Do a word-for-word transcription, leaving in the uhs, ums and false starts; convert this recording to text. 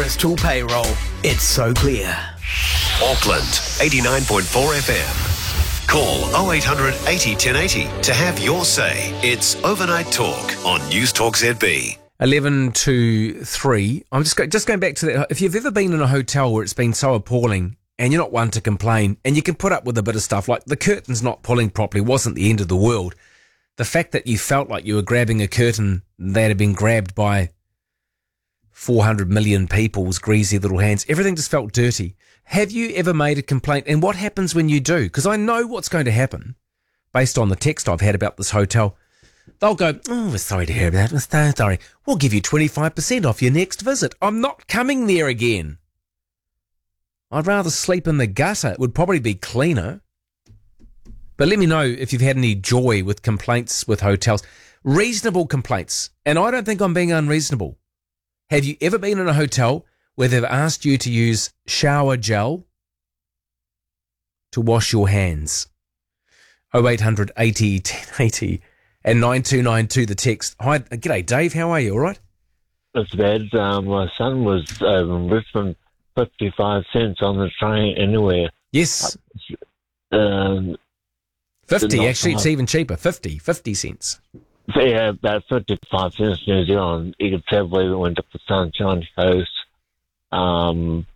Bristol Payroll. It's so clear. Auckland, eighty-nine point four F M. Call oh eight hundred eighty ten eighty to have your say. It's Overnight Talk on News Talk Z B. eleven to three. I'm just, go, just going back to that. If you've ever been in a hotel where it's been so appalling and you're not one to complain and you can put up with a bit of stuff, like the curtains not pulling properly wasn't the end of the world. The fact that you felt like you were grabbing a curtain that had been grabbed by four hundred million people's greasy little hands, everything just felt dirty. Have you ever made a complaint? And what happens when you do? Because I know what's going to happen based on the text I've had about this hotel. They'll go, oh, we're sorry to hear about that. We're so sorry. We'll give you twenty-five percent off your next visit. I'm not coming there again. I'd rather sleep in the gutter. It would probably be cleaner. But let me know if you've had any joy with complaints with hotels. Reasonable complaints. And I don't think I'm being unreasonable. Have you ever been in a hotel where they've asked you to use shower gel to wash your hands? oh eight hundred eighty ten eighty and nine two nine two the text. Hi, g'day Dave, how are you, all right? That's bad. Um, my son was over in Brisbane, fifty-five cents on the train anywhere. Yes. Um, fifty, actually, it's even cheaper. fifty, fifty cents. Yeah, about fifty-five cents New Zealand. You could travel even went up the Sunshine Coast. Um,